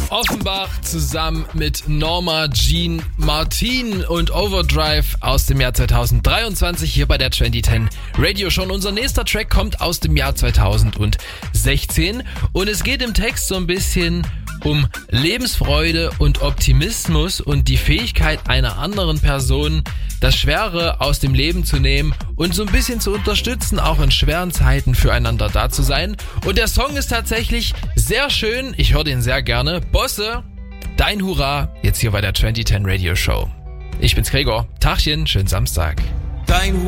Offenbach zusammen mit Norma Jean Martin und Overdrive aus dem Jahr 2023 hier bei der 2010 Radio Show. Und unser nächster Track kommt aus dem Jahr 2016 und es geht im Text so ein bisschen um Lebensfreude und Optimismus und die Fähigkeit einer anderen Person, das Schwere aus dem Leben zu nehmen und so ein bisschen zu unterstützen, auch in schweren Zeiten füreinander da zu sein. Und der Song ist tatsächlich sehr schön, ich höre den sehr gerne. Bosse, dein Hurra, jetzt hier bei der 2010 Radio Show. Ich bin's Gregor, Tachchen, schönen Samstag. Dein